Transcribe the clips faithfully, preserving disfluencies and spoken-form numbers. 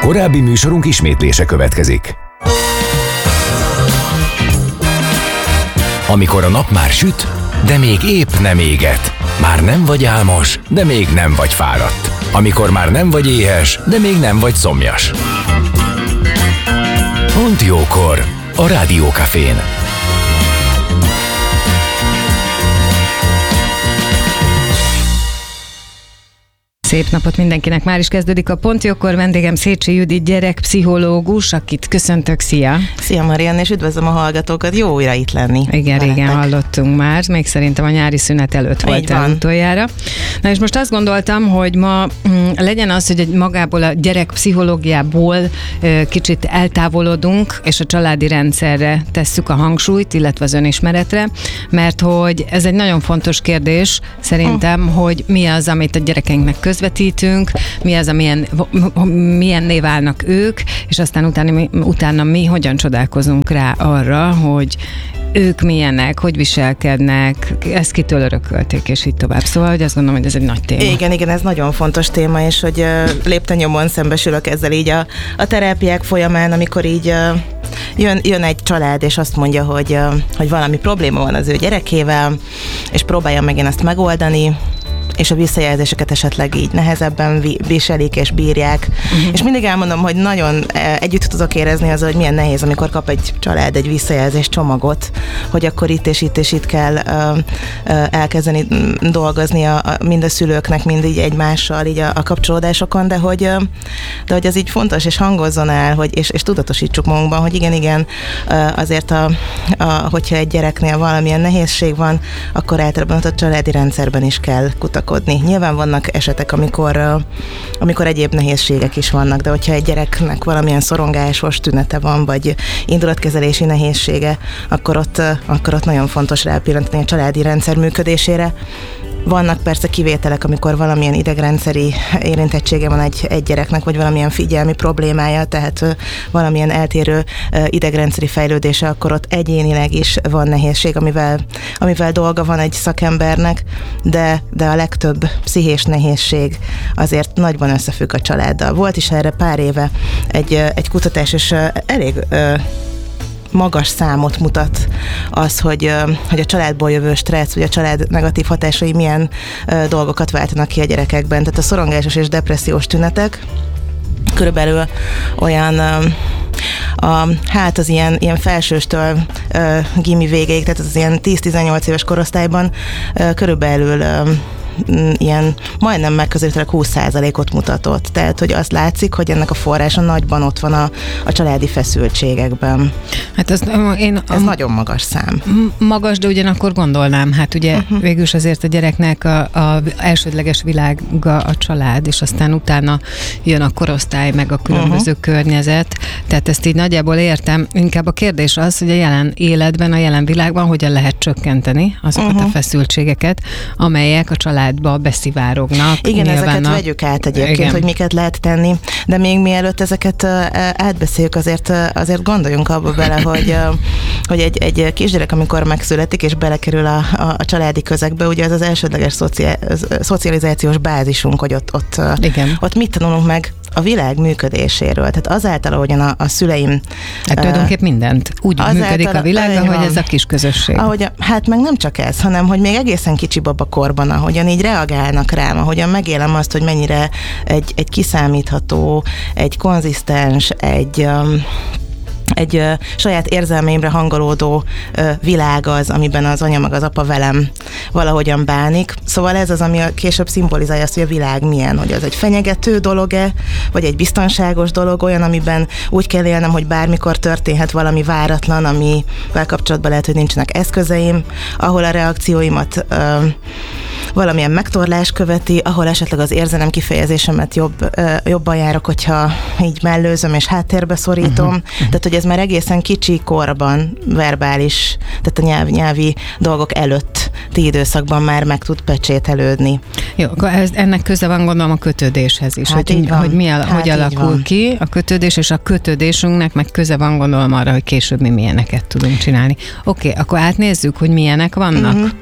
Korábbi műsorunk ismétlése következik. Amikor a nap már süt, de még épp nem éget. Már nem vagy álmos, de még nem vagy fáradt. Amikor már nem vagy éhes, de még nem vagy szomjas. Pont jókor a Rádiókafén. Szép napot mindenkinek, már is kezdődik a Pont Jókor. Vendégem Szécsi Judit, gyerekpszichológus, akit köszöntök, szia! Szia Marianna, és üdvözlöm a hallgatókat, jó újra itt lenni. Igen, veletek. Régen hallottunk már, még szerintem a nyári szünet előtt voltál utoljára. Na és most azt gondoltam, hogy ma mm, legyen az, hogy magából a gyerekpszichológiából ö, kicsit eltávolodunk, és a családi rendszerre tesszük a hangsúlyt, illetve az önismeretre, mert hogy ez egy nagyon fontos kérdés szerintem, hm. hogy mi az, amit a gyerekeinknek közvetítünk, mi az, amilyen, milyenné válnak ők, és aztán utána, utána mi hogyan csodálkozunk rá arra, hogy ők milyenek, hogy viselkednek, ezt kitől örökölték, és így tovább. Szóval, hogy azt gondolom, hogy ez egy nagy téma. Igen, igen, ez nagyon fontos téma, és hogy uh, lépten-nyomon szembesülök ezzel így a, a terápiák folyamán, amikor így uh, jön, jön egy család, és azt mondja, hogy, uh, hogy valami probléma van az ő gyerekével, és próbálja meg én ezt megoldani, és a visszajelzéseket esetleg így nehezebben viselik és bírják. Uh-huh. És mindig elmondom, hogy nagyon együtt tudok érezni azzal, hogy milyen nehéz, amikor kap egy család egy visszajelzés csomagot, hogy akkor itt és itt és itt kell uh, uh, elkezdeni dolgozni a, a, mind a szülőknek, mind így egymással, így a, a kapcsolódásokon, de hogy, uh, de hogy az így fontos, és hangozzon el, hogy, és, és tudatosítsuk magunkban, hogy igen, igen, uh, azért a, a, hogyha egy gyereknél valamilyen nehézség van, akkor általában ott a családi rendszerben is kell kutakodni. Nyilván vannak esetek, amikor, amikor egyéb nehézségek is vannak, de hogyha egy gyereknek valamilyen szorongásos tünete van, vagy indulatkezelési nehézsége, akkor ott, akkor ott nagyon fontos rápillantani a családi rendszer működésére. Vannak persze kivételek, amikor valamilyen idegrendszeri érintettsége van egy, egy gyereknek, vagy valamilyen figyelmi problémája, tehát valamilyen eltérő idegrendszeri fejlődése, akkor ott egyénileg is van nehézség, amivel, amivel dolga van egy szakembernek, de, de a legtöbb pszichés nehézség azért nagyban összefügg a családdal. Volt is erre pár éve egy, egy kutatás, és elég magas számot mutat az, hogy, hogy a családból jövő stressz, vagy a család negatív hatásai milyen dolgokat váltanak ki a gyerekekben. Tehát a szorongásos és depressziós tünetek körülbelül olyan a, hát az ilyen, ilyen felsőstől uh, gimi végéig, tehát az ilyen tíz-tizennyolc éves korosztályban uh, körülbelül uh, ilyen majdnem megközelítőleg húsz százalékot mutatott. Tehát, hogy azt látszik, hogy ennek a forrása nagyban ott van a, a családi feszültségekben. Hát az, én, Ez a, nagyon magas szám. Magas, de ugyanakkor gondolnám, hát ugye uh-huh. végülis azért a gyereknek a, a elsődleges világa a család, és aztán utána jön a korosztály, meg a különböző uh-huh. környezet. Tehát ezt így nagyjából értem. Inkább a kérdés az, hogy a jelen életben, a jelen világban hogyan lehet csökkenteni azokat uh-huh. a feszültségeket, amelyek a család beszivárognak. Igen, ezeket a... vegyük át egyébként, igen. hogy miket lehet tenni, de még mielőtt ezeket átbeszéljük, azért, azért gondoljunk abba bele, hogy, hogy egy, egy kisgyerek, amikor megszületik és belekerül a, a, a családi közegbe, ugye az az elsődleges szociál, szocializációs bázisunk, hogy ott, ott, ott mit tanulunk meg a világ működéséről. Tehát azáltal, ahogyan a, a szüleim... Hát tulajdonképp mindent. Úgy azáltal, működik a világ, ahogy ez a kis közösség. Ahogy, hát meg nem csak ez, hanem hogy még egészen kicsi babakorban, ahogyan így reagálnak rám, ahogyan megélem azt, hogy mennyire egy, egy kiszámítható, egy konzisztens, egy... Um, egy ö, saját érzelmeimre hangolódó ö, világ az, amiben az anya meg az apa velem valahogyan bánik. Szóval ez az, ami a később szimbolizálja azt, hogy a világ milyen, hogy az egy fenyegető dolog-e, vagy egy biztonságos dolog, olyan, amiben úgy kell élnem, hogy bármikor történhet valami váratlan, amivel kapcsolatban lehet, hogy nincsenek eszközeim, ahol a reakcióimat ö, valamilyen megtorlás követi, ahol esetleg az érzelem kifejezésemet jobb, ö, jobban járok, hogyha így mellőzöm és háttérbe szorítom. Uh-huh. Tehát, hogy ez már egészen kicsi korban verbális, tehát a nyelv, nyelvi dolgok előtti időszakban már meg tud pecsételődni. Jó, akkor ez, ennek köze van gondolom a kötődéshez is, hát hogy, hogy mi a, hát hogy alakul van. ki a kötődés, és a kötődésünknek meg köze van gondolom arra, hogy később mi milyeneket tudunk csinálni. Oké, okay, akkor átnézzük, hogy milyenek vannak. Uh-huh.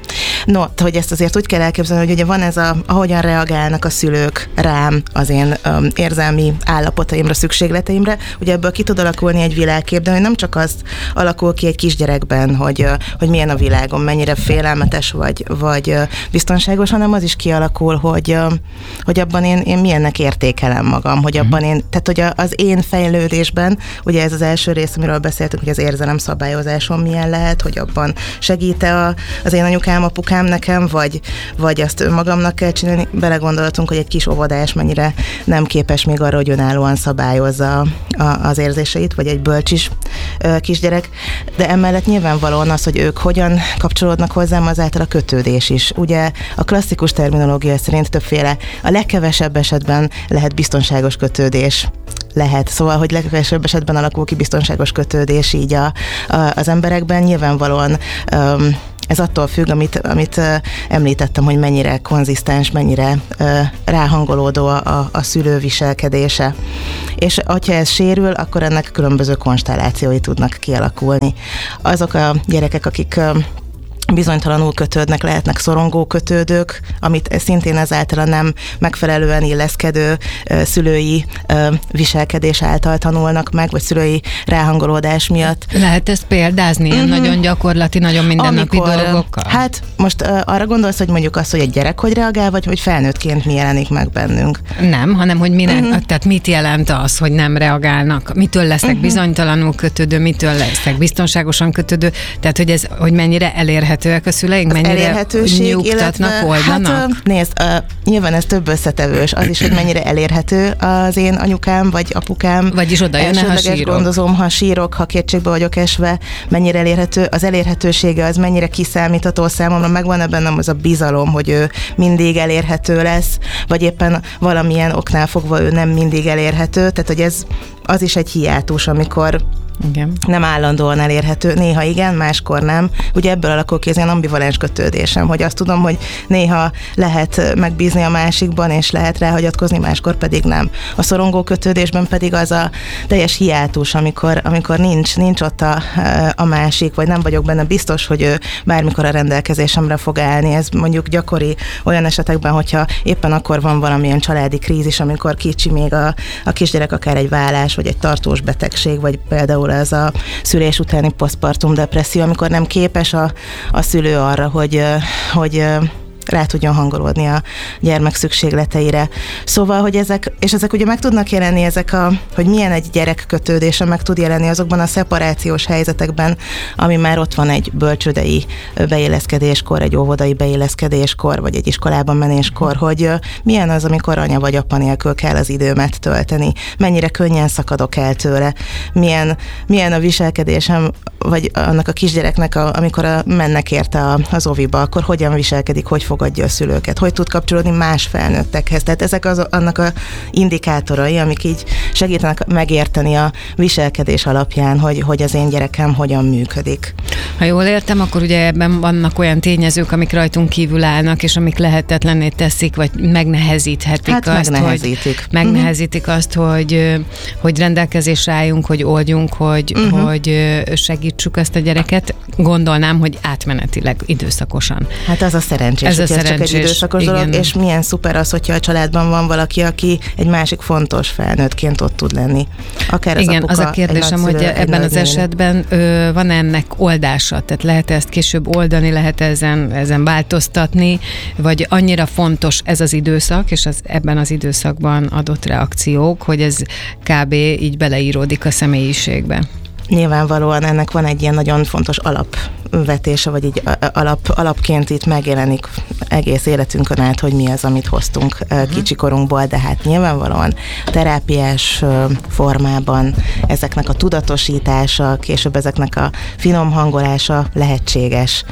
No, hogy ezt azért úgy kell elképzelni, hogy ugye van ez a, ahogyan reagálnak a szülők rám, az én um, érzelmi állapotaimra, szükségleteimre, ugye ebből ki tud alakulni egy világkép, de hogy nem csak azt alakul ki egy kisgyerekben, hogy, hogy milyen a világom, mennyire félelmetes vagy, vagy biztonságos, hanem az is kialakul, hogy, hogy abban én, én milyennek értékelem magam, hogy abban én, tehát hogy az én fejlődésben, ugye ez az első rész, amiről beszéltünk, hogy az érzelem szabályozáson milyen lehet, hogy abban segít-e az én anyukám, apukám nekem, vagy, vagy azt önmagamnak kell csinálni. Belegondoltunk, hogy egy kis óvodás mennyire nem képes még arra, hogy önállóan szabályozza a, az érzéseit, vagy egy bölcs is kisgyerek, de emellett nyilvánvalóan az, hogy ők hogyan kapcsolódnak hozzám, azáltal a kötődés is. Ugye a klasszikus terminológia szerint többféle, a legkevesebb esetben lehet biztonságos kötődés. Lehet. Szóval, hogy legkevesebb esetben alakul ki biztonságos kötődés így a, a, az emberekben. Nyilvánvalóan um, ez attól függ, amit, amit uh, említettem, hogy mennyire konzisztens, mennyire uh, ráhangolódó a, a szülő viselkedése. És ha ez sérül, akkor ennek különböző konstellációi tudnak kialakulni. Azok a gyerekek, akik uh, bizonytalanul kötődnek, lehetnek szorongó kötődők, amit szintén ezáltal a nem megfelelően illeszkedő uh, szülői uh, viselkedés által tanulnak meg, vagy szülői ráhangolódás miatt. Lehet ezt példázni, ilyen uh-huh. nagyon gyakorlati, nagyon mindennapi Amikor, dolgokkal? Hát most uh, arra gondolsz, hogy mondjuk azt, hogy egy gyerek hogy reagál, vagy hogy felnőttként mi jelenik meg bennünk? Nem, hanem hogy minek, uh-huh. tehát mit jelent az, hogy nem reagálnak? Mitől leszek uh-huh. bizonytalanul kötődő, mitől leszek biztonságosan kötődő? Tehát, hogy ez, hogy mennyire elérhető a szüleink, mennyire nyugtatnak, oldanak? Hát, nézd, uh, nyilván ez több összetevős. Az is, hogy mennyire elérhető az én anyukám, vagy apukám. Vagyis oda jön, ha sírok. Gondozom, ha sírok, ha kétségbe vagyok esve, mennyire elérhető. Az elérhetősége az mennyire kiszámítható számomra, megvan-e bennem az a bizalom, hogy ő mindig elérhető lesz, vagy éppen valamilyen oknál fogva ő nem mindig elérhető. Tehát, hogy ez az is egy hiátus, amikor igen. nem állandóan elérhető, néha igen, máskor nem. Ugye ebből alakul ki az ilyen ambivalens kötődésem, hogy azt tudom, hogy néha lehet megbízni a másikban, és lehet ráhagyatkozni, máskor pedig nem. A szorongó kötődésben pedig az a teljes hiátus, amikor, amikor nincs, nincs ott a, a másik, vagy nem vagyok benne biztos, hogy ő bármikor a rendelkezésemre fog állni. Ez mondjuk gyakori olyan esetekben, hogyha éppen akkor van valamilyen családi krízis, amikor kicsi még a, a kisgyerek, akár egy vállás, vagy egy tartós betegség, vagy például ez a szülés utáni posztpartum depresszió, amikor nem képes a, a szülő arra, hogy, hogy rá tudjon hangolódni a gyermek szükségleteire. Szóval, hogy ezek, és ezek ugye meg tudnak jelenni, ezek a, hogy milyen egy gyerek kötődése meg tud jelenni azokban a szeparációs helyzetekben, ami már ott van egy bölcsődei beilleszkedéskor, egy óvodai beilleszkedéskor, vagy egy iskolában menéskor, hogy milyen az, amikor anya vagy apa nélkül kell az időmet tölteni, mennyire könnyen szakadok el tőle, milyen, milyen a viselkedésem, vagy annak a kisgyereknek, a, amikor a, mennek érte az oviba, akkor hogyan viselkedik, hogy fogadja a szülőket, hogy tud kapcsolódni más felnőttekhez. Tehát ezek az, annak a indikátorai, amik így segítenek megérteni a viselkedés alapján, hogy, hogy az én gyerekem hogyan működik. Ha jól értem, akkor ugye ebben vannak olyan tényezők, amik rajtunk kívül állnak, és amik lehetetlenné teszik, vagy megnehezíthetik hát azt, megnehezítik. hogy megnehezítik azt, hogy, hogy rendelkezésre álljunk, hogy oldjunk, hogy, uh-huh. hogy segítsük ezt a gyereket. Gondolnám, hogy átmenetileg, időszakosan. Hát az a szerencsés. Ez a szerencsés, csak egy időszakos igen. dolog, és milyen szuper az, hogyha a családban van valaki, aki egy másik fontos felnőttként ott tud lenni. Akár az igen, apuka, az a kérdésem, hogy ebben az esetben ö, van ennek oldása? Tehát lehet ezt később oldani, lehet ezen, ezen változtatni, vagy annyira fontos ez az időszak, és az ebben az időszakban adott reakciók, hogy ez kb. Így beleíródik a személyiségbe. Nyilvánvalóan ennek van egy ilyen nagyon fontos alapvetése, vagy így alap, alapként itt megjelenik egész életünkön át, hogy mi az, amit hoztunk uh-huh. kicsikorunkból, de hát nyilvánvalóan terápiás formában ezeknek a tudatosítása, később ezeknek a finom hangolása lehetséges.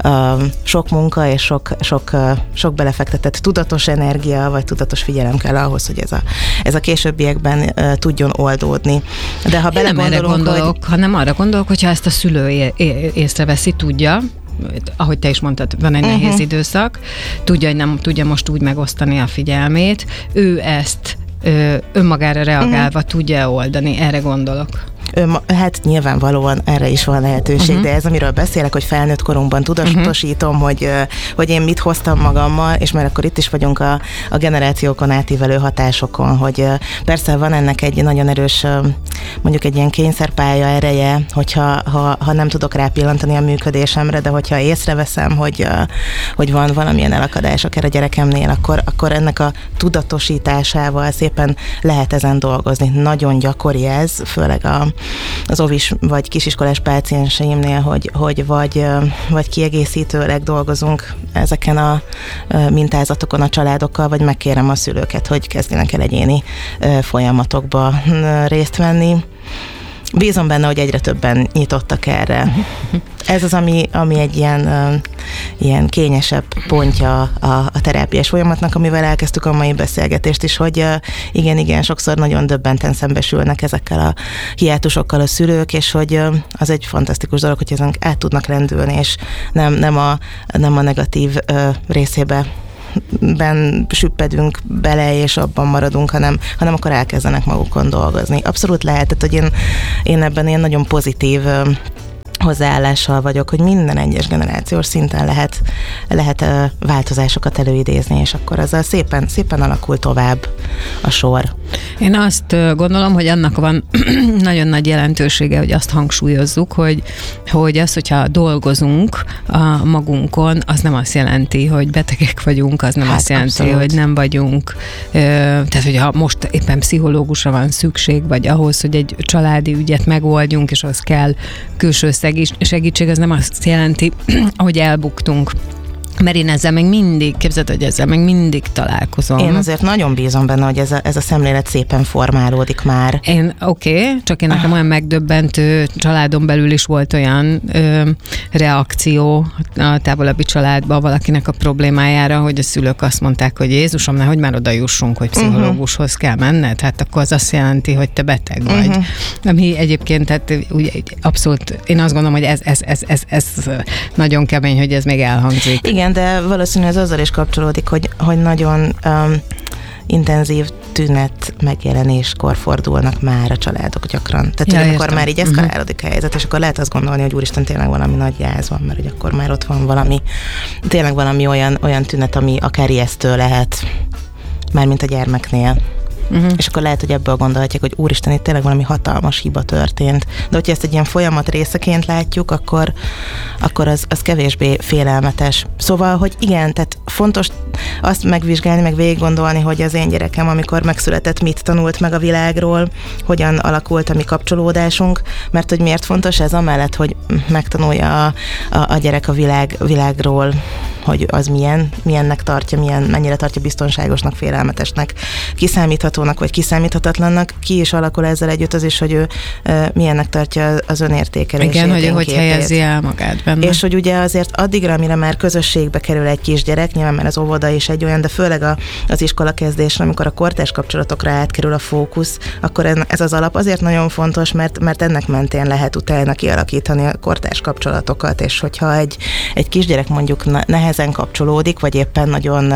Sok munka és sok, sok, sok belefektetett tudatos energia, vagy tudatos figyelem kell ahhoz, hogy ez a, ez a későbbiekben tudjon oldódni. De ha belegondolunk, hogy hanem arra gondolok, hogyha ezt a szülő észreveszi, tudja, ahogy te is mondtad, van egy uh-huh. nehéz időszak, tudja, hogy nem tudja most úgy megosztani a figyelmét, ő ezt ö, önmagára reagálva uh-huh. tudja oldani, erre gondolok. Hát nyilvánvalóan erre is van lehetőség, uh-huh. de ez, amiről beszélek, hogy felnőtt korunkban tudatosítom, uh-huh. hogy, hogy én mit hoztam magammal, és mert akkor itt is vagyunk a, a generációkon átívelő hatásokon, hogy persze van ennek egy nagyon erős, mondjuk egy ilyen kényszerpálya ereje, hogyha ha, ha nem tudok rápillantani a működésemre, de hogyha észreveszem, hogy, hogy van valamilyen elakadás akár a gyerekemnél, akkor, akkor ennek a tudatosításával szépen lehet ezen dolgozni. Nagyon gyakori ez, főleg a, az ovis vagy kisiskolás pácienseimnél, hogy, hogy vagy, vagy kiegészítőleg dolgozunk ezeken a mintázatokon a családokkal, vagy megkérem a szülőket, hogy kezdjenek el egyéni folyamatokba részt venni. Bízom benne, hogy egyre többen nyitottak erre. Ez az, ami, ami egy ilyen, uh, ilyen kényesebb pontja a, a terápiás folyamatnak, amivel elkezdtük a mai beszélgetést is, hogy uh, igen, igen, sokszor nagyon döbbenten szembesülnek ezekkel a hiátusokkal a szülők, és hogy uh, az egy fantasztikus dolog, hogy ezen át tudnak rendülni, és nem, nem, a, nem a negatív uh, részébe ben süppedünk bele, és abban maradunk, hanem, hanem akkor elkezdenek magukon dolgozni. Abszolút lehet, tehát, hogy én, én ebben ilyen nagyon pozitív hozzáállással vagyok, hogy minden egyes generációs szinten lehet, lehet változásokat előidézni, és akkor azzal szépen, szépen alakul tovább a sor. Én azt gondolom, hogy annak van nagyon nagy jelentősége, hogy azt hangsúlyozzuk, hogy, hogy az, hogyha dolgozunk a magunkon, az nem azt jelenti, hogy betegek vagyunk, az nem hát azt jelenti, abszolút. Hogy nem vagyunk, tehát hogyha most éppen pszichológusra van szükség, vagy ahhoz, hogy egy családi ügyet megoldjunk, és az kell külső segítség, az nem azt jelenti, hogy elbuktunk. Mert én ezzel még mindig, képzeld, hogy ezzel még mindig találkozom. Én azért nagyon bízom benne, hogy ez a, ez a szemlélet szépen formálódik már. Én oké, okay, csak én nekem olyan megdöbbentő, családon belül is volt olyan ö, reakció a távolabbi családban valakinek a problémájára, hogy a szülők azt mondták, hogy Jézusom, nehogy már oda jussunk, hogy pszichológushoz kell menned, hát akkor az azt jelenti, hogy te beteg vagy. Uh-huh. Ami egyébként, tehát ugye, abszolút, én azt gondolom, hogy ez, ez, ez, ez, ez nagyon kemény, hogy ez még elhangzik. Igen, de valószínűleg ez azzal is kapcsolódik, hogy, hogy nagyon um, intenzív tünet megjelenéskor fordulnak már a családok gyakran. Tehát, ja, hogy amikor már így eszkalálódik a helyzet, és akkor lehet azt gondolni, hogy úristen, tényleg valami nagy gyász van, mert hogy akkor már ott van valami, tényleg valami olyan, olyan tünet, ami akár ijesztő lehet, már mint a gyermeknél. Uh-huh. És akkor lehet, hogy ebből gondolhatják, hogy úristen, itt tényleg valami hatalmas hiba történt. De hogyha ezt egy ilyen folyamat részeként látjuk, akkor, akkor az, az kevésbé félelmetes. Szóval, hogy igen, tehát fontos azt megvizsgálni, meg végig gondolni, hogy az én gyerekem, amikor megszületett, mit tanult meg a világról, hogyan alakult a mi kapcsolódásunk, mert hogy miért fontos ez, amellett, hogy megtanulja a, a, a gyerek a világ, világról, hogy az milyen, milyennek tartja, milyen, mennyire tartja biztonságosnak, félelmetesnek, kiszámíthatónak vagy kiszámíthatatlannak, ki is alakul ezzel együtt az is, hogy ő e, milyennek tartja az önértékelését. Igen, hogy hogy helyezi el magát benne. És hogy ugye azért addigra, amire már közösségbe kerül egy kisgyerek, nyilván már az óvoda is egy olyan, de főleg a, az iskola kezdésre, amikor a kortárs kapcsolatokra átkerül a fókusz, akkor ez az alap azért nagyon fontos, mert, mert ennek mentén lehet utána kialakítani a kortárs kapcsolatokat, és hogyha egy, egy kisgyerek mondjuk nehezen kapcsolódik, vagy éppen nagyon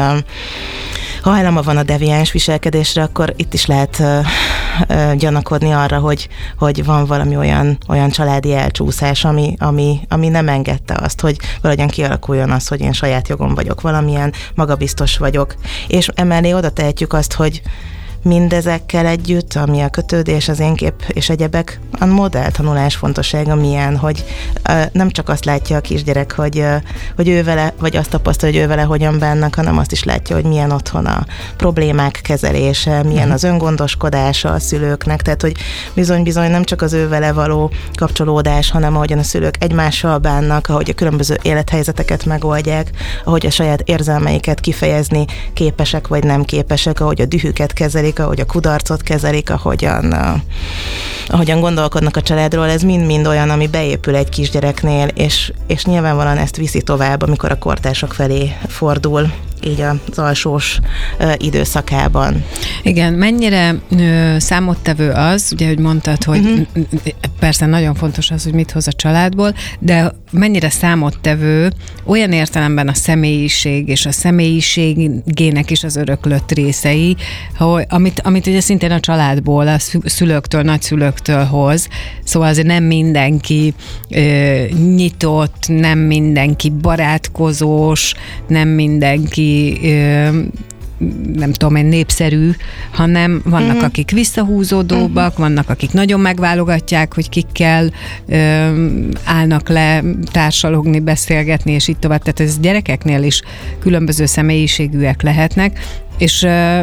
hajlama van a deviáns viselkedésre, akkor itt is lehet uh, uh, gyanakodni arra, hogy, hogy van valami olyan, olyan családi elcsúszás, ami, ami, ami nem engedte azt, hogy valahogyan kialakuljon az, hogy én saját jogom vagyok, valamilyen magabiztos vagyok. És emellé oda tehetjük azt, hogy mindezekkel együtt, ami a kötődés, az én kép és egyebek, a modelltanulás fontossága milyen, hogy uh, nem csak azt látja a kisgyerek, hogy, uh, hogy ő vele, vagy azt tapasztalja, hogy ő vele hogyan bánnak, hanem azt is látja, hogy milyen otthon a problémák kezelése, milyen az öngondoskodása a szülőknek, tehát hogy bizony-bizony nem csak az ő vele való kapcsolódás, hanem ahogyan a szülők egymással bánnak, ahogy a különböző élethelyzeteket megoldják, ahogy a saját érzelmeiket kifejezni képesek vagy nem képesek, ahogy a dühüket kezelik, ahogy a kudarcot kezelik, ahogyan, uh, ahogyan gondolkodnak a családról, ez mind-mind olyan, ami beépül egy kisgyereknél, és, és nyilvánvalóan ezt viszi tovább, amikor a kortársak felé fordul, így az alsós uh, időszakában. Igen, mennyire ö, számottevő az, ugye, hogy mondtad, hogy uh-huh. persze nagyon fontos az, hogy mit hoz a családból, de mennyire számottevő olyan értelemben a személyiség és a személyiségének is az öröklött részei, hogy, amit, amit ugye szintén a családból, a szülőktől, nagyszülőktől hoz, szóval azért nem mindenki ö, nyitott, nem mindenki barátkozós, nem mindenki ö, nem tudom én, népszerű, hanem vannak, uh-huh. akik visszahúzódóbbak, uh-huh. vannak, akik nagyon megválogatják, hogy kikkel ö, állnak le társalogni, beszélgetni, és így tovább. Tehát ez gyerekeknél is különböző személyiségűek lehetnek, és ö,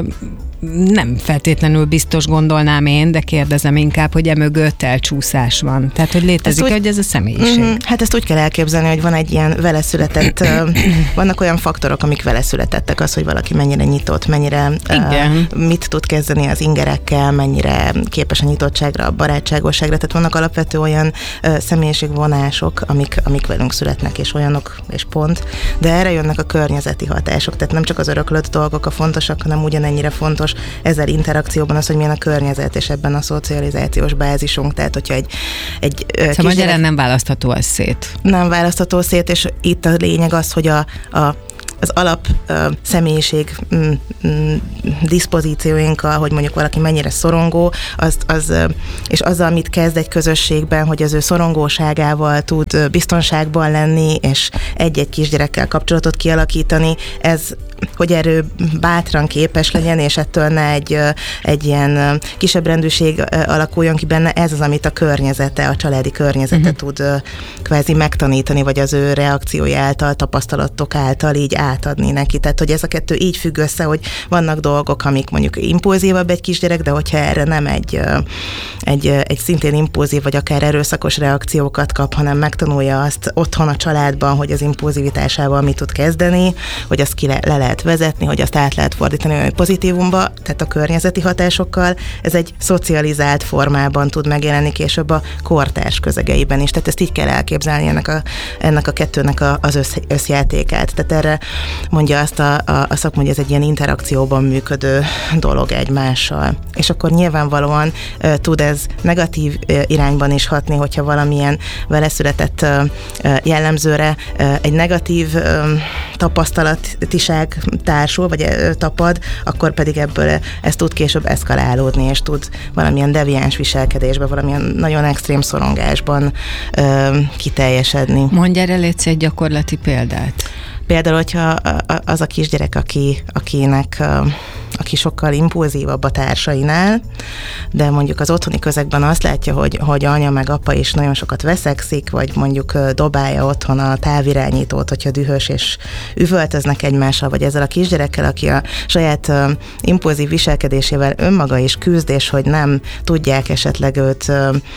nem feltétlenül biztos gondolnám én, de kérdezem inkább, hogy emögött elcsúszás van. Tehát, hogy létezik, úgy, hogy ez a személyiség. Mm, hát ezt úgy kell elképzelni, hogy van egy ilyen veleszületett, vannak olyan faktorok, amik veleszületettek, az, hogy valaki mennyire nyitott, mennyire uh, mit tud kezdeni az ingerekkel, mennyire képes a nyitottságra, a barátságosságra. Tehát vannak alapvető olyan uh, személyiségvonások, amik, amik velünk születnek, és olyanok, és pont. De erre jönnek a környezeti hatások. Tehát nem csak az öröklött dolgok a fontosak, hanem ugyanennyire fontos ezzel interakcióban az, hogy milyen a környezet, és ebben a szocializációs bázisunk. Tehát, hogyha egy, egy szóval magyarán nem választható az szét. Nem választható szét, és itt a lényeg az, hogy a, a az alap uh, személyiség mm, mm, diszpozícióinkkal, hogy mondjuk valaki mennyire szorongó, az, az, uh, és azzal, mit kezd egy közösségben, hogy az ő szorongóságával tud uh, biztonságban lenni, és egy-egy kisgyerekkel kapcsolatot kialakítani, ez, hogy erről bátran képes legyen, és ettől ne egy, uh, egy ilyen uh, kisebb rendűség uh, alakuljon ki benne, ez az, amit a környezete, a családi környezete uh-huh. tud uh, kvázi megtanítani, vagy az ő reakciója által, tapasztalatok által így átadni neki. Tehát, hogy ez a kettő így függ össze, hogy vannak dolgok, amik mondjuk impulzívabb egy kisgyerek, de hogyha erre nem egy, egy, egy szintén impulzív, vagy akár erőszakos reakciókat kap, hanem megtanulja azt otthon a családban, hogy az impulzivitásával mit tud kezdeni, hogy azt ki le, le lehet vezetni, hogy azt át lehet fordítani olyan pozitívumba, tehát a környezeti hatásokkal, ez egy szocializált formában tud megjelenni később a kortárs közegeiben is. Tehát ezt így kell elképzelni ennek a, ennek a kettőnek a, az össz, összjátékát. Tehát erre mondja azt a, a, a szakma, hogy ez egy ilyen interakcióban működő dolog egymással. És akkor nyilvánvalóan uh, tud ez negatív uh, irányban is hatni, hogyha valamilyen veleszületett uh, jellemzőre uh, egy negatív uh, tapasztalatiság társul, vagy uh, tapad, akkor pedig ebből uh, ez tud később eszkalálódni, és tud valamilyen deviáns viselkedésben, valamilyen nagyon extrém szorongásban uh, kiteljesedni. Mondj erre létsz egy gyakorlati példát. Például, hogyha az a kisgyerek, aki, akinek, aki sokkal impulzívabb a társainál, de mondjuk az otthoni közegben azt látja, hogy, hogy anya meg apa is nagyon sokat veszekszik, vagy mondjuk dobálja otthon a távirányítót, hogyha dühös és üvöltöznek egymással, vagy ezzel a kisgyerekkel, aki a saját impulzív viselkedésével önmaga is küzd, és hogy nem tudják esetleg őt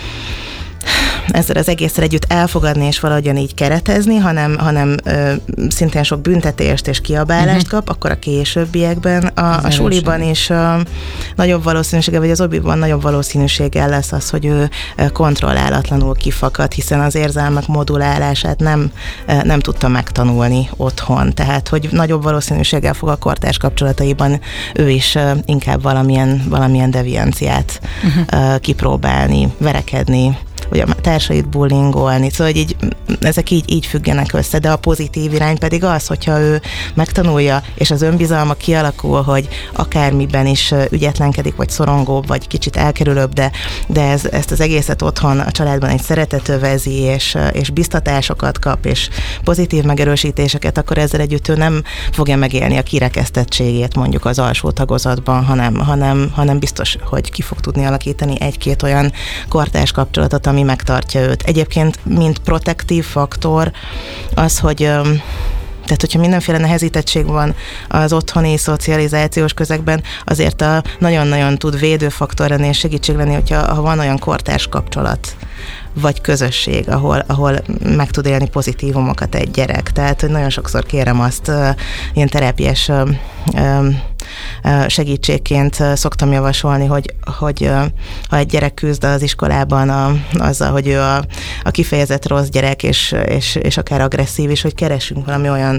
ezzel az egészre együtt elfogadni és valahogyan így keretezni, hanem, hanem ö, szintén sok büntetést és kiabálást uh-huh. kap, akkor a későbbiekben a, a suliban is ö, nagyobb valószínűsége, vagy az obiban nagyobb valószínűséggel lesz az, hogy ő kontrollálatlanul kifakad, hiszen az érzelmek modulálását nem, nem tudta megtanulni otthon. Tehát, hogy nagyobb valószínűséggel fog a kortárs kapcsolataiban ő is ö, inkább valamilyen, valamilyen devianciát uh-huh. ö, kipróbálni, verekedni, vagy a társait bullyingolni, szóval hogy így, ezek így, így függenek össze, de a pozitív irány pedig az, hogyha ő megtanulja, és az önbizalma kialakul, hogy akármiben is ügyetlenkedik, vagy szorongóbb, vagy kicsit elkerülőbb, de, de ez, ezt az egészet otthon a családban egy szeretet övezi, és, és biztatásokat kap, és pozitív megerősítéseket, akkor ezzel együtt ő nem fogja megélni a kirekesztettségét mondjuk az alsó tagozatban, hanem, hanem, hanem biztos, hogy ki fog tudni alakítani egy-két olyan kortárs kapcsolatot, ami megtartja őt. Egyébként, mint protektív faktor, az, hogy tehát, hogyha mindenféle nehezítettség van az otthoni szocializációs közegben, azért a nagyon-nagyon tud védőfaktor lenni és segítség lenni, hogyha ha van olyan kortárs kapcsolat, vagy közösség, ahol, ahol meg tud élni pozitívumokat egy gyerek. Tehát, hogy nagyon sokszor kérem azt, uh, ilyen terápiás uh, uh, segítségként uh, szoktam javasolni, hogy, hogy uh, ha egy gyerek küzd az iskolában a, azzal, hogy ő a, a kifejezett rossz gyerek, és, és, és akár agresszív is, hogy keresünk valami olyan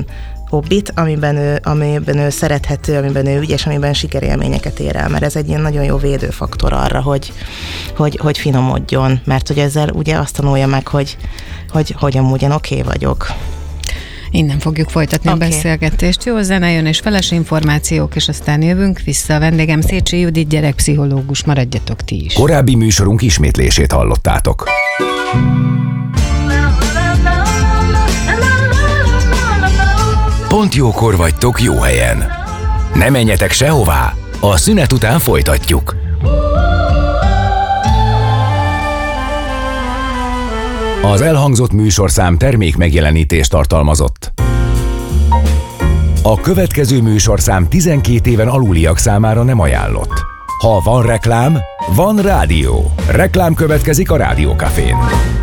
hobbit, amiben ő, amiben ő szerethető, amiben ő ügyes, amiben sikerélményeket ér el, mert ez egy ilyen nagyon jó védőfaktor arra, hogy, hogy, hogy finomodjon, mert hogy ezzel ugye azt tanulja meg, hogy, hogy, hogy amúgy én oké okay vagyok. Innen fogjuk folytatni okay. a beszélgetést. Jó, zene jön és feles információk, és aztán jövünk vissza. A vendégem Szécsi Judit, gyerekpszichológus. Maradjatok ti is. Korábbi műsorunk ismétlését hallottátok. Pont jókor vagytok jó helyen. Ne menjetek sehová, a szünet után folytatjuk. Az elhangzott műsorszám termék megjelenítést tartalmazott. A következő műsorszám tizenkét éven aluliak számára nem ajánlott. Ha van reklám, van rádió. Reklám következik a Rádió Cafén.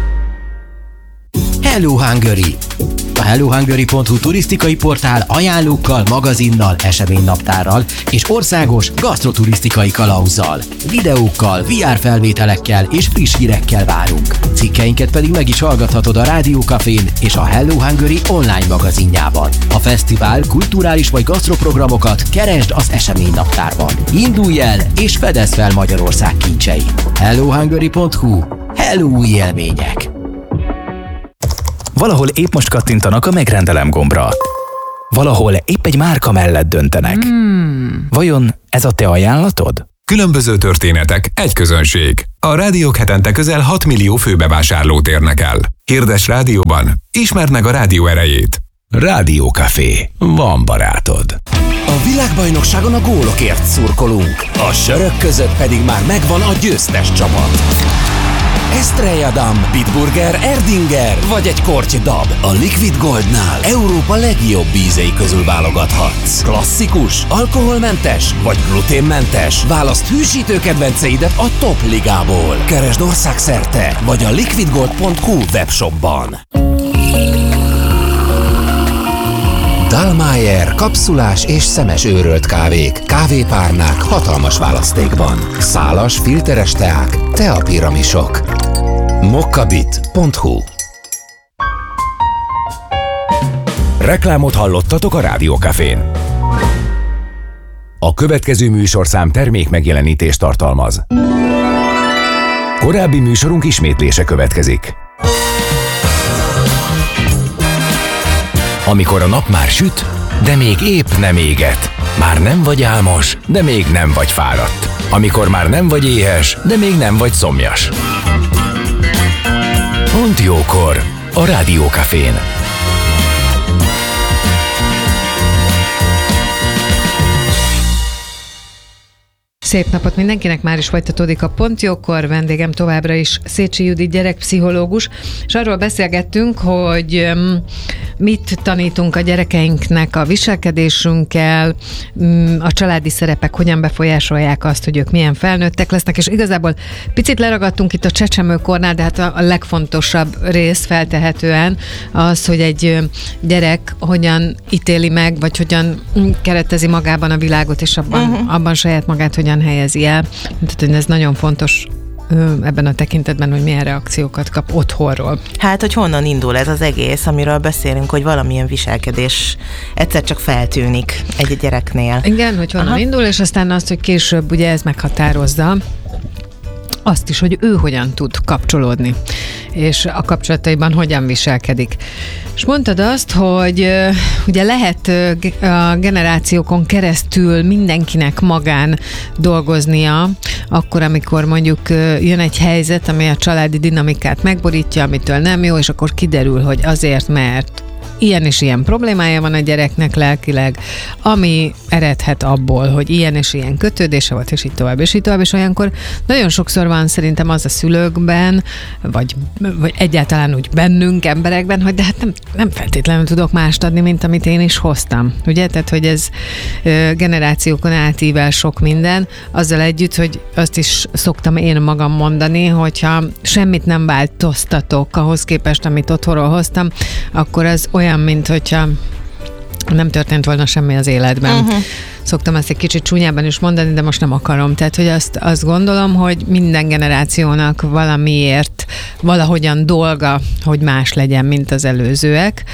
Hello Hungary! A hello hungary pont hu turisztikai portál ajánlókkal, magazinnal, eseménynaptárral és országos gasztroturisztikai kalauzzal, videókkal, vé er felvételekkel és friss hírekkel várunk. Cikkeinket pedig meg is hallgathatod a Rádió Cafén és a Hello Hungary online magazinjában. A fesztivál, kulturális vagy gasztroprogramokat keresd az eseménynaptárban. Indulj el és fedezd fel Magyarország kincseit. hello hungary pont hu. Hello új élmények! Valahol épp most kattintanak a megrendelem gombra. Valahol épp egy márka mellett döntenek. Hmm. Vajon ez a te ajánlatod? Különböző történetek, egy közönség. A rádiók hetente közel hat millió főbevásárlót érnek el. Hirdess rádióban, ismerd meg a rádió erejét. Rádió Café. Van barátod. A világbajnokságon a gólokért szurkolunk, a sörök között pedig már megvan a győztes csapat. Estrella Damm, Bitburger, Erdinger vagy egy korty dab. A Liquid Goldnál Európa legjobb ízei közül válogathatsz. Klasszikus, alkoholmentes vagy gluténmentes? Válaszd hűsítő kedvenceidet a Top Ligából. Keresd országszerte vagy a liquid gold pont hu webshopban. Dallmayr kapszulás és szemes őrölt kávék, kávépárnák hatalmas választékban. Szálas, filteres teák, teapiramisok. mokkabit pont hu. Reklámot hallottatok a Rádió Cafén. A következő műsorszám termék megjelenítést tartalmaz. Korábbi műsorunk ismétlése következik. Amikor a nap már süt, de még épp nem éget. Már nem vagy álmos, de még nem vagy fáradt. Amikor már nem vagy éhes, de még nem vagy szomjas. Pont jókor, a Rádió Cafén. Szép napot mindenkinek, már is folytatódik a Pont jókor, vendégem továbbra is Szécsi Judit, gyerekpszichológus, és arról beszélgettünk, hogy mit tanítunk a gyerekeinknek a viselkedésünkkel, a családi szerepek hogyan befolyásolják azt, hogy ők milyen felnőttek lesznek, és igazából picit leragadtunk itt a csecsemőkornál, de hát a legfontosabb rész feltehetően az, hogy egy gyerek hogyan ítéli meg, vagy hogyan keretezi magában a világot, és abban, uh-huh. abban saját magát hogyan helyezi el. Tehát ez nagyon fontos ebben a tekintetben, hogy milyen reakciókat kap otthonról. Hát, hogy honnan indul ez az egész, amiről beszélünk, hogy valamilyen viselkedés egyszer csak feltűnik egy gyereknél. Igen, hogy honnan Aha. indul, és aztán azt, hogy később ugye ez meghatározza azt is, hogy ő hogyan tud kapcsolódni, és a kapcsolataiban hogyan viselkedik. És mondtad azt, hogy ugye lehet a generációkon keresztül mindenkinek magán dolgoznia, akkor, amikor mondjuk jön egy helyzet, ami a családi dinamikát megborítja, amitől nem jó, és akkor kiderül, hogy azért, mert ilyen és ilyen problémája van a gyereknek lelkileg, ami eredhet abból, hogy ilyen és ilyen kötődése volt, és így tovább, és így tovább, és olyankor nagyon sokszor van szerintem az a szülőkben, vagy, vagy egyáltalán úgy bennünk, emberekben, hogy de hát nem, nem feltétlenül tudok mást adni, mint amit én is hoztam. Ugye? Tehát, hogy ez generációkon átível sok minden, azzal együtt, hogy azt is szoktam én magam mondani, hogyha semmit nem változtatok ahhoz képest, amit otthonról hoztam, akkor az olyan, mint hogyha nem történt volna semmi az életben. Uh-huh. Szoktam ezt egy kicsit csúnyában is mondani, de most nem akarom. Tehát, hogy azt, azt gondolom, hogy minden generációnak valamiért valahogyan dolga, hogy más legyen, mint az előzőek,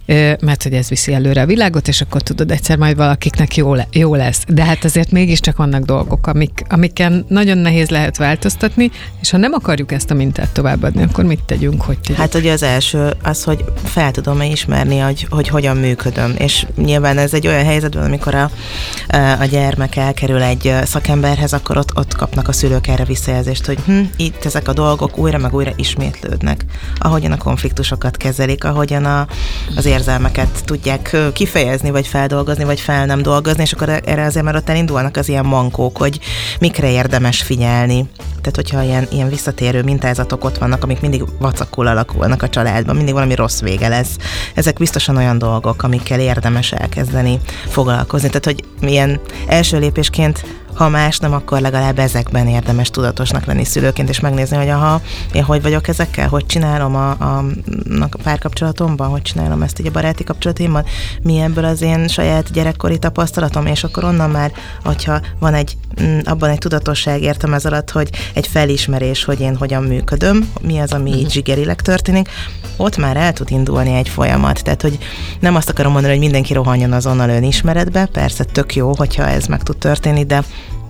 mert hogy ez viszi előre a világot, és akkor tudod, egyszer majd valakiknek jó, le, jó lesz. De hát azért mégiscsak vannak dolgok, amik, amiken nagyon nehéz lehet változtatni, és ha nem akarjuk ezt a mintát továbbadni, akkor mit tegyünk, hogy tegyük? Hát ugye az első az, hogy fel tudom-e ismerni, hogy, hogy hogyan működöm, és nyilván ez egy olyan helyzetben, amikor a, a gyermek elkerül egy szakemberhez, akkor ott, ott kapnak a szülők erre visszajelzést, hogy hm, itt ezek a dolgok újra meg újra ismétlődnek. Ahogyan a konfliktusokat kezelik, ahogyan a, az érzelmeket tudják kifejezni, vagy feldolgozni, vagy fel nem dolgozni, és akkor erre azért már ott elindulnak az ilyen mankók, hogy mikre érdemes figyelni. Tehát, hogyha ilyen, ilyen visszatérő mintázatok ott vannak, amik mindig vacakul alakulnak a családban, mindig valami rossz vége lesz. Ezek biztosan olyan dolgok, amikkel érdemes elkezdeni foglalkozni. Tehát, hogy milyen első lépésként, ha más nem, akkor legalább ezekben érdemes tudatosnak lenni szülőként, és megnézni, hogy aha, én hogy vagyok ezekkel, hogy csinálom a, a, a párkapcsolatomban, hogy csinálom ezt így a baráti kapcsolatomban, mi ebből az én saját gyerekkori tapasztalatom, és akkor onnan már, hogyha van egy, abban egy tudatosság, értem ez alatt, hogy egy felismerés, hogy én hogyan működöm, mi az, ami így zsigerileg történik, ott már el tud indulni egy folyamat. Tehát, hogy nem azt akarom mondani, hogy mindenki rohanjon azonnal önismeretbe, persze tök jó, hogyha ez meg tud történni, de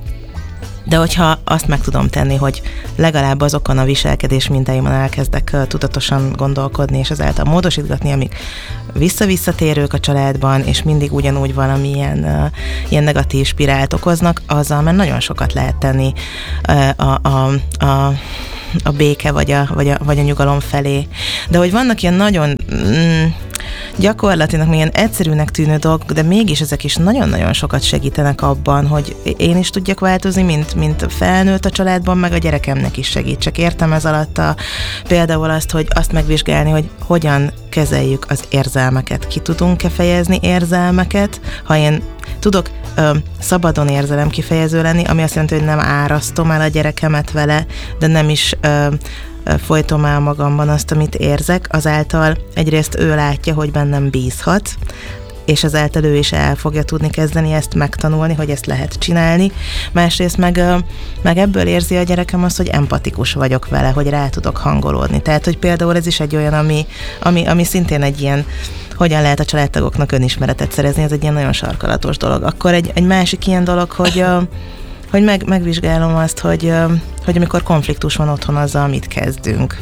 De hogyha azt meg tudom tenni, hogy legalább azokon a viselkedés mintáimon elkezdek tudatosan gondolkodni, és ezáltal módosítgatni, amik vissza-visszatérők a családban, és mindig ugyanúgy valamilyen uh, ilyen negatív spirált okoznak, azzal már nagyon sokat lehet tenni uh, a, a, a a béke vagy a, vagy, a, vagy a nyugalom felé. De hogy vannak ilyen nagyon mm, gyakorlatilag milyen egyszerűnek tűnő dolgok, de mégis ezek is nagyon-nagyon sokat segítenek abban, hogy én is tudjak változni, mint, mint felnőtt a családban, meg a gyerekemnek is segítsek. Értem ez alatt a, például azt, hogy azt megvizsgálni, hogy hogyan kezeljük az érzelmeket. Ki tudunk-e fejezni érzelmeket? Ha én tudok ö, szabadon érzelem kifejező lenni, ami azt jelenti, hogy nem árasztom el a gyerekemet vele, de nem is ö, ö, folytom el magamban azt, amit érzek, azáltal egyrészt ő látja, hogy bennem bízhat, és ezáltal ő is el fogja tudni kezdeni ezt megtanulni, hogy ezt lehet csinálni. Másrészt meg, meg ebből érzi a gyerekem azt, hogy empatikus vagyok vele, hogy rá tudok hangolódni. Tehát, hogy például ez is egy olyan, ami, ami, ami szintén egy ilyen, hogyan lehet a családtagoknak önismeretet szerezni, ez egy ilyen nagyon sarkalatos dolog. Akkor egy, egy másik ilyen dolog, hogy, hogy meg, megvizsgálom azt, hogy, hogy amikor konfliktus van otthon, azzal mit kezdünk.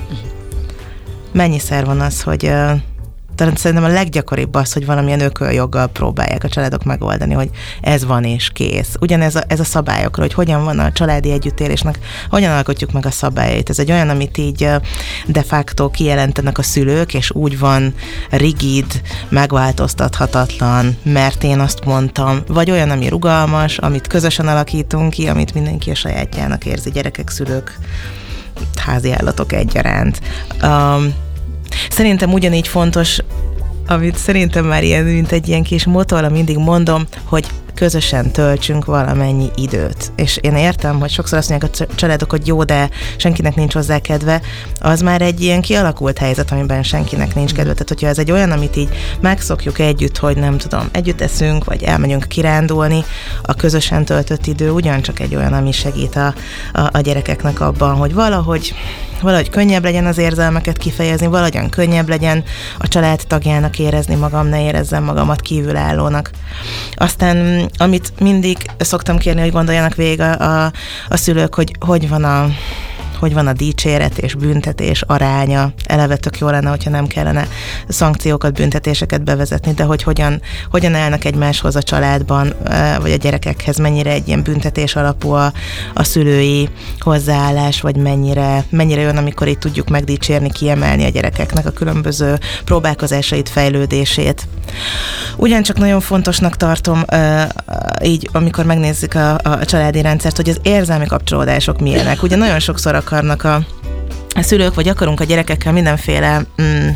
Mennyiszer van az, hogy talán szerintem a leggyakoribb az, hogy valamilyen ököljoggal próbálják a családok megoldani, hogy ez van és kész. Ugyanez a, ez a szabályokról, hogy hogyan van a családi együttélésnek, hogyan alkotjuk meg a szabályait. Ez egy olyan, amit így de facto kijelentenek a szülők, és úgy van rigid, megváltoztathatatlan, mert én azt mondtam, vagy olyan, ami rugalmas, amit közösen alakítunk ki, amit mindenki a sajátjának érzi, gyerekek, szülők, háziállatok egyaránt. Um, Szerintem ugyanígy fontos, amit szerintem már ilyen, mint egy ilyen kis motorra mindig mondom, hogy közösen töltsünk valamennyi időt. És én értem, hogy sokszor azt mondják a családok, hogy jó, de senkinek nincs hozzá kedve, az már egy ilyen kialakult helyzet, amiben senkinek nincs kedve. Tehát, hogyha ez egy olyan, amit így megszokjuk együtt, hogy nem tudom, együtt eszünk, vagy elmegyünk kirándulni, a közösen töltött idő ugyancsak egy olyan, ami segít a, a, a gyerekeknek abban, hogy valahogy valahogy könnyebb legyen az érzelmeket kifejezni, valahogyan könnyebb legyen a család tagjának érezni magam, ne érezzem magamat kívülállónak. Aztán, amit mindig szoktam kérni, hogy gondoljanak végig a, a, a szülők, hogy hogy van a hogy van a dicséret és büntetés aránya. Eleve tök jó lenne, hogyha nem kellene szankciókat, büntetéseket bevezetni, de hogy hogyan, hogyan állnak egymáshoz a családban, vagy a gyerekekhez, mennyire egy ilyen büntetés alapú a, a szülői hozzáállás, vagy mennyire, mennyire jön, amikor itt tudjuk megdicsérni, kiemelni a gyerekeknek a különböző próbálkozásait, fejlődését. Ugyancsak nagyon fontosnak tartom, így amikor megnézzük a, a családi rendszert, hogy az érzelmi kapcsolódások milyenek. Ugye nagyon sokszor akarnak a, a szülők, vagy akarunk a gyerekekkel mindenféle mm,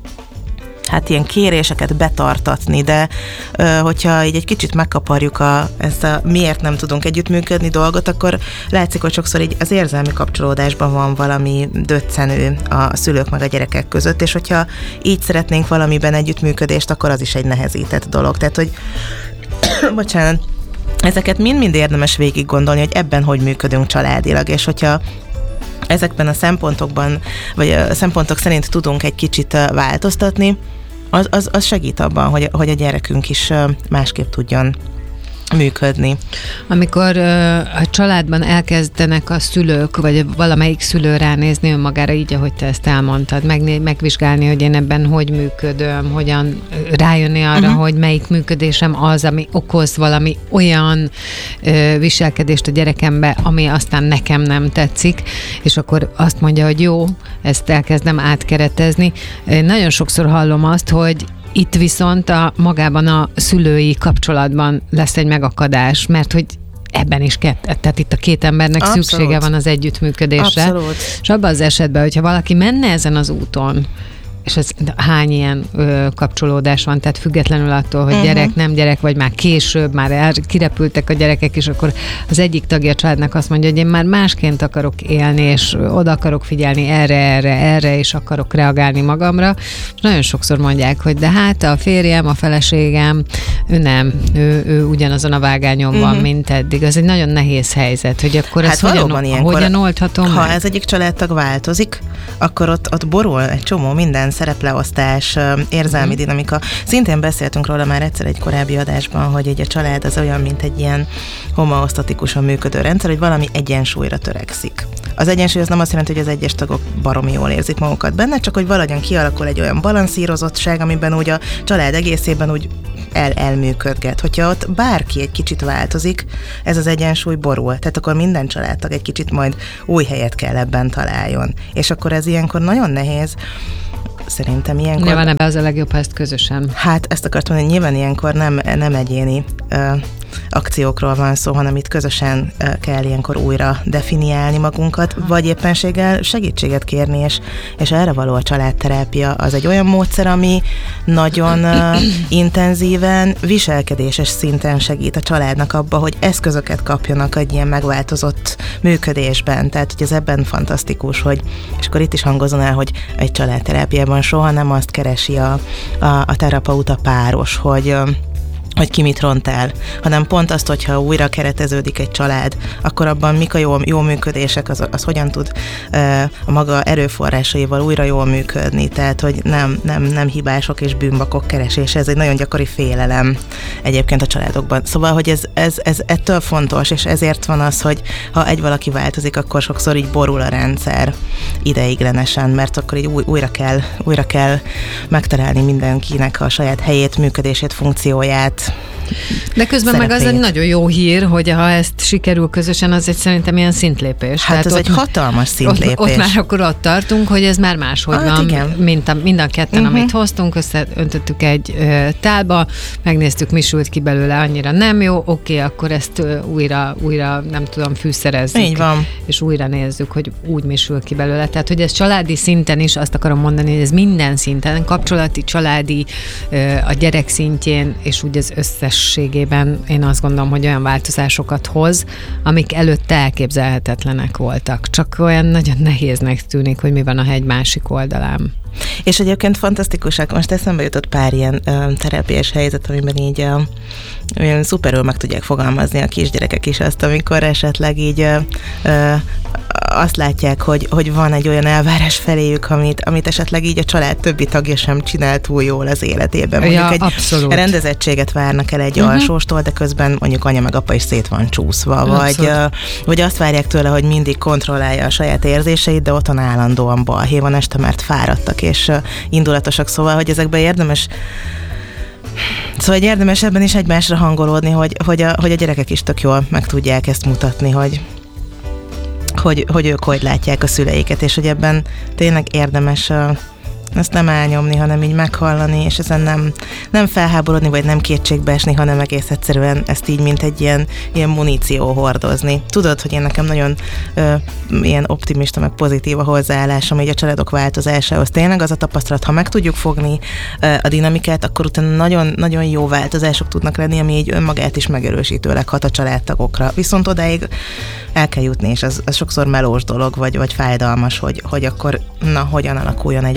hát ilyen kéréseket betartatni, de ö, hogyha így egy kicsit megkaparjuk a, ezt a miért nem tudunk együttműködni dolgot, akkor látszik, hogy sokszor így az érzelmi kapcsolódásban van valami döccenő a szülők meg a gyerekek között, és hogyha így szeretnénk valamiben együttműködést, akkor az is egy nehezített dolog. Tehát, hogy bocsánat, ezeket mind-mind érdemes végig gondolni, hogy ebben hogy működünk családilag, és hogyha ezekben a szempontokban, vagy a szempontok szerint tudunk egy kicsit változtatni, az, az, az segít abban, hogy, hogy a gyerekünk is másképp tudjon működni. Amikor ö, a családban elkezdenek a szülők, vagy valamelyik szülő ránézni önmagára, így, ahogy te ezt elmondtad, megné- megvizsgálni, hogy én ebben hogy működöm, hogyan rájönni arra, uh-huh. hogy melyik működésem az, ami okoz valami olyan ö, viselkedést a gyerekembe, ami aztán nekem nem tetszik, és akkor azt mondja, hogy jó, ezt elkezdem átkeretezni. Én nagyon sokszor hallom azt, hogy itt viszont a magában a szülői kapcsolatban lesz egy megakadás, mert hogy ebben is kell, tehát itt a két embernek Abszolút. Szüksége van az együttműködésre. Abszolút. És abban az esetben, hogyha valaki menne ezen az úton, és ez hány ilyen ö, kapcsolódás van, tehát függetlenül attól, hogy uh-huh. gyerek, nem gyerek, vagy már később, már el, kirepültek a gyerekek, és akkor az egyik tagja a családnak azt mondja, hogy én már másként akarok élni, és oda akarok figyelni erre, erre, erre, és akarok reagálni magamra. És nagyon sokszor mondják, hogy de hát a férjem, a feleségem, ő nem, ő, ő ugyanazon a vágányon uh-huh. van, mint eddig. Ez egy nagyon nehéz helyzet, hogy akkor hát ezt hogyan, hogyan oldhatom Ha meg? ez egyik családtag változik, akkor ott, ott borul egy csomó minden szerepleosztás, érzelmi mm. dinamika. Szintén beszéltünk róla már egyszer egy korábbi adásban, hogy egy a család az olyan, mint egy ilyen homeosztatikusan működő rendszer, hogy valami egyensúlyra törekszik. Az egyensúly az nem azt jelenti, hogy az egyes tagok baromi jól érzik magukat benne, csak hogy valahogyan kialakul egy olyan balanszírozottság, amiben úgy a család egészében úgy el, elműködget. Hogyha ott bárki egy kicsit változik, ez az egyensúly borul. Tehát akkor minden családtag egy kicsit majd új helyet kell ebben találjon. És akkor ez ilyenkor nagyon nehéz. Szerintem ilyenkor... Nyilván ebben az a legjobb, ha ezt közösen. Hát ezt akartam mondani, nyilván ilyenkor nem, nem egyéni ö, akciókról van szó, hanem itt közösen ö, kell ilyenkor újra definiálni magunkat, vagy éppenséggel segítséget kérni, és, és erre való a családterápia. Az egy olyan módszer, ami nagyon ö, intenzíven, viselkedéses szinten segít a családnak abba, hogy eszközöket kapjanak egy ilyen megváltozott működésben. Tehát, hogy ez ebben fantasztikus, hogy, és akkor itt is hangozon el, hogy egy családterápiában soha nem azt keresi a, a, a terapeuta páros, hogy hogy ki mit ront el, hanem pont azt, hogyha újra kereteződik egy család, akkor abban mik a jó, jó működések, az, az hogyan tud uh, a maga erőforrásaival újra jól működni, tehát hogy nem, nem, nem hibások és bűnbakok keresése, ez egy nagyon gyakori félelem egyébként a családokban. Szóval, hogy ez, ez, ez ettől fontos, és ezért van az, hogy ha egy valaki változik, akkor sokszor így borul a rendszer ideiglenesen, mert akkor így új, újra, kell, újra kell megtalálni mindenkinek a saját helyét, működését, funkcióját. De közben szerepét. Meg az egy nagyon jó hír, hogy ha ezt sikerül közösen, az egy szerintem ilyen szintlépés. Hát ez egy hatalmas szintlépés. Ott, ott már akkor ott tartunk, hogy ez már máshogy hát van, igen. mint a, mind a ketten, uh-huh. amit hoztunk, összeöntöttük egy ö, tálba, megnéztük, mi sült ki belőle, annyira nem jó, oké, akkor ezt ö, újra, újra, nem tudom, fűszerezzük. Így van. És újra nézzük, hogy úgy mi sül ki belőle. Tehát, hogy ez családi szinten is, azt akarom mondani, hogy ez minden szinten, kapcsolati, családi, ö, a gyerek szintjén, és úgy az összességében én azt gondolom, hogy olyan változásokat hoz, amik előtte elképzelhetetlenek voltak. Csak olyan nagyon nehéznek tűnik, hogy mi van a hegy másik oldalán. És egyébként fantasztikusak, most eszembe jutott pár ilyen ö, terápiás helyzet, amiben így ö, olyan szuperül meg tudják fogalmazni a kisgyerekek is azt, amikor esetleg így ö, ö, azt látják, hogy, hogy van egy olyan elvárás feléjük, amit, amit esetleg így a család többi tagja sem csinál túl jól az életében. Mondjuk ja, egy abszolút. rendezettséget várnak el egy uh-huh. alsóstól, de közben mondjuk anya meg apa is szét van csúszva, vagy, ö, vagy azt várják tőle, hogy mindig kontrollálja a saját érzéseit, de otthon állandóan balhé van este, mert fáradtak és uh, indulatosak, szóval, hogy ezekben érdemes Szóval érdemes ebben is egymásra hangolódni, hogy, hogy, a, hogy a gyerekek is tök jól meg tudják ezt mutatni, hogy Hogy, hogy ők hogy látják a szüleiket, és hogy ebben tényleg érdemes uh, ezt nem elnyomni, hanem így meghallani, és ezen nem, nem felháborodni, vagy nem kétségbe esni, hanem egész egyszerűen ezt így, mint egy ilyen, ilyen muníció hordozni. Tudod, hogy én nekem nagyon uh, ilyen optimista, meg pozitív a hozzáállásom, így a családok változásához. Tényleg az a tapasztalat, ha meg tudjuk fogni uh, a dinamikát, akkor utána nagyon, nagyon jó változások tudnak lenni, ami így önmagát is megerősítőleg hat a családtagokra. Viszont odáig el kell jutni, és az, az sokszor melós dolog, vagy, vagy fájdalmas, hogy, hogy akkor na, hogyan alakuljon egy változás.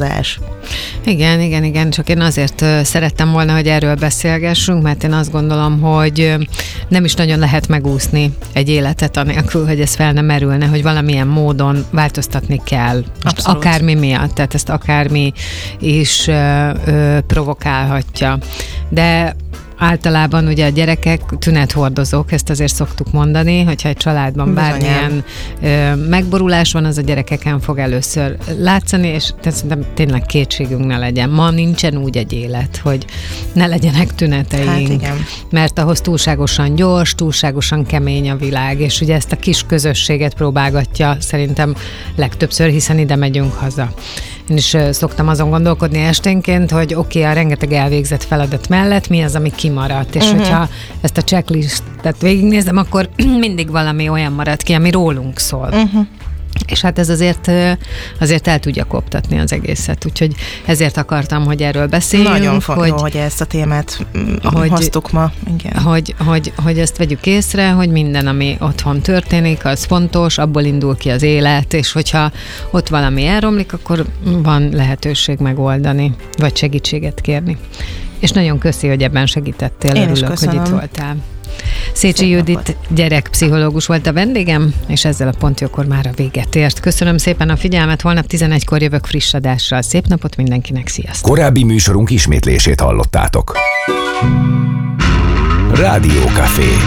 változás. Igen, igen, igen, csak én azért szerettem volna, hogy erről beszélgessünk, mert én azt gondolom, hogy nem is nagyon lehet megúszni egy életet anélkül, hogy ez fel nem merülne, hogy valamilyen módon változtatni kell. Most akármi miatt, tehát ezt akármi is ö, ö, provokálhatja. De általában ugye a gyerekek tünethordozók, ezt azért szoktuk mondani, hogyha egy családban bármilyen ö, megborulás van, az a gyerekeken fog először látszani, és szerintem tényleg kétségünk ne legyen. Ma nincsen úgy egy élet, hogy ne legyenek tüneteink, hát igen. mert ahhoz túlságosan gyors, túlságosan kemény a világ, és ugye ezt a kis közösséget próbálgatja szerintem legtöbbször, hiszen ide megyünk haza. Én is szoktam azon gondolkodni esténként, hogy oké, okay, a rengeteg elvégzett feladat mellett mi az, ami kimaradt, és uh-huh. hogyha ezt a checklistet végignézem, akkor mindig valami olyan marad ki, ami rólunk szól. Uh-huh. És hát ez azért, azért el tudja koptatni az egészet, úgyhogy ezért akartam, hogy erről beszéljünk. Nagyon fontos, hogy, hogy ezt a témát hogy, hoztuk ma. Igen. Hogy, hogy, hogy ezt vegyük észre, hogy minden, ami otthon történik, az fontos, abból indul ki az élet, és hogyha ott valami elromlik, akkor van lehetőség megoldani, vagy segítséget kérni. És nagyon köszi, hogy ebben segítettél, Én örülök, hogy itt voltál. Szécsi Judit gyerekpszichológus volt a vendégem, és ezzel a pontjókor már a véget ért. Köszönöm szépen a figyelmet, holnap tizenegykor jövök friss adással. Szép napot mindenkinek, sziasztok! Korábbi műsorunk ismétlését hallottátok. Rádió Café.